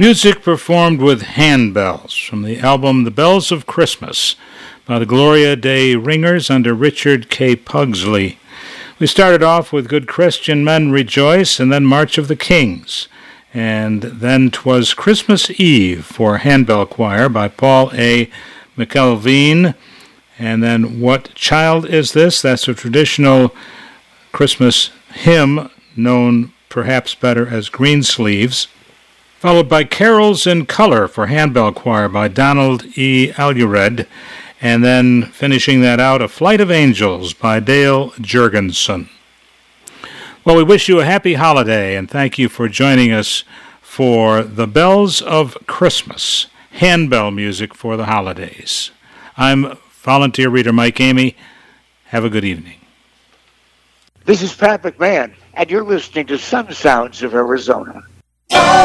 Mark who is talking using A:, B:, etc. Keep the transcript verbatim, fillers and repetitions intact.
A: Music performed with handbells from the album The Bells of Christmas by the Gloria Day Ringers under Richard K. Pugsley. We started off with Good Christian Men Rejoice, and then March of the Kings. And then 'Twas Christmas Eve for Handbell Choir by Paul A. McElveen. And then What Child Is This? That's a traditional Christmas hymn known perhaps better as Greensleeves. Followed by Carols in Color for Handbell Choir by Donald E. Alured. And then finishing that out, A Flight of Angels by Dale Jurgensen. Well, we wish you a happy holiday, and thank you for joining us for The Bells of Christmas, handbell music for the holidays. I'm volunteer reader Mike Amey. Have a good evening.
B: This is Pat McMahon, and you're listening to Some Sounds of Arizona.